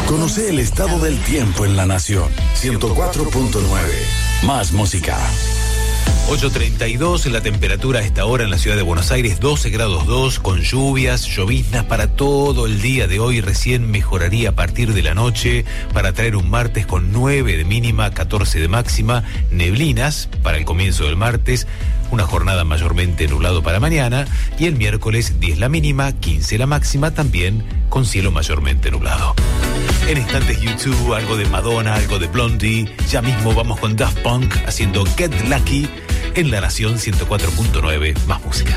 Conoce el estado del tiempo en la nación. 104.9. Más música. 8:32, la temperatura a esta hora en la ciudad de Buenos Aires, 12 grados 2, con lluvias, lloviznas para todo el día de hoy. Recién mejoraría a partir de la noche para traer un martes con 9 de mínima, 14 de máxima, neblinas para el comienzo del martes, una jornada mayormente nublado para mañana, y el miércoles 10 la mínima, 15 la máxima, también con cielo mayormente nublado. En instantes YouTube, algo de Madonna, algo de Blondie. Ya mismo vamos con Daft Punk haciendo Get Lucky en La Nación 104.9. Más música.